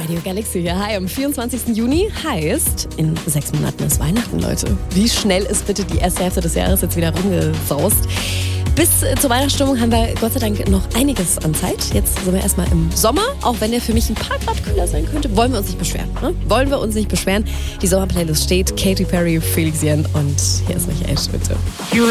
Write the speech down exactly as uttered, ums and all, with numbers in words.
Radio Galaxy hier. Hi, am vierundzwanzigsten Juni heißt, in sechs Monaten ist Weihnachten, Leute. Wie schnell ist bitte die erste Hälfte des Jahres jetzt wieder rumgesaust? Bis zur Weihnachtsstimmung haben wir Gott sei Dank noch einiges an Zeit. Jetzt sind wir erstmal im Sommer, auch wenn der für mich ein paar Grad kühler sein könnte. Wollen wir uns nicht beschweren, ne? Wollen wir uns nicht beschweren. Die Sommerplaylist steht. Katy Perry, Felix Jen und hier ist Michael Schütte.